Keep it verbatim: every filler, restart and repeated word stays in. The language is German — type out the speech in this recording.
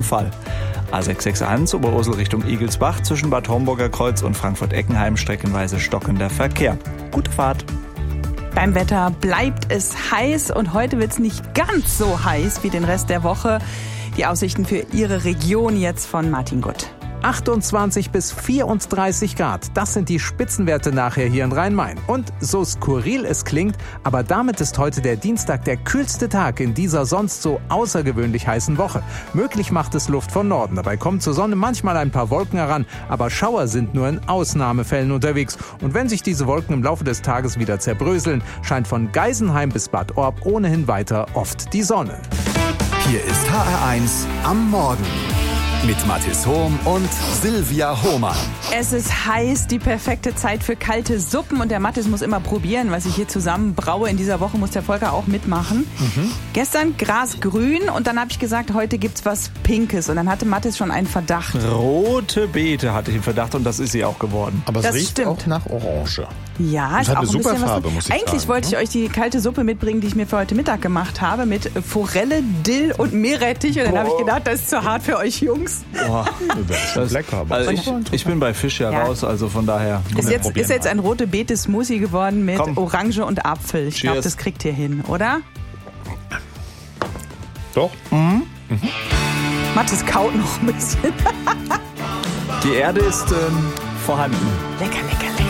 Fall. A sechs sechs eins Oberursel Richtung Igelsbach zwischen Bad Homburger Kreuz und Frankfurt-Eckenheim streckenweise stockender Verkehr. Gute Fahrt. Beim Wetter bleibt es heiß und heute wird es nicht ganz so heiß wie den Rest der Woche. Die Aussichten für Ihre Region jetzt von Martin Gutt. achtundzwanzig bis vierunddreißig Grad, das sind die Spitzenwerte nachher hier in Rhein-Main. Und so skurril es klingt, aber damit ist heute der Dienstag der kühlste Tag in dieser sonst so außergewöhnlich heißen Woche. Möglich macht es Luft von Norden, dabei kommt zur Sonne manchmal ein paar Wolken heran, aber Schauer sind nur in Ausnahmefällen unterwegs. Und wenn sich diese Wolken im Laufe des Tages wieder zerbröseln, scheint von Geisenheim bis Bad Orb ohnehin weiter oft die Sonne. Hier ist H R eins am Morgen mit Mathis Hohm und Silvia Hohmann. Es ist heiß, die perfekte Zeit für kalte Suppen und der Mathis muss immer probieren, was ich hier zusammen braue. In dieser Woche muss der Volker auch mitmachen. Mhm. Gestern grasgrün und dann habe ich gesagt, heute gibt's was Pinkes und dann hatte Mathis schon einen Verdacht. Rote Beete hatte ich im Verdacht und das ist sie auch geworden. Aber es Das riecht stimmt. auch nach Orange. Ja, Das ist hat auch eine ein super bisschen Farbe, was. muss ich Eigentlich sagen, wollte ne? ich euch die kalte Suppe mitbringen, die ich mir für heute Mittag gemacht habe, mit Forelle, Dill und Meerrettich. Und dann habe ich gedacht, das ist zu hart für euch Jungs. Boah, Das ist lecker. Aber also ich, ich bin bei Fisch ja, Ja. raus, also von daher. Ist jetzt, probieren ist jetzt mal. ein rote Beete-Smoothie geworden mit Komm. Orange und Apfel. Ich glaube, Cheers. das kriegt ihr hin, oder? Doch. Mathis kaut noch ein bisschen. Die Erde ist ähm, vorhanden. Lecker, lecker, lecker.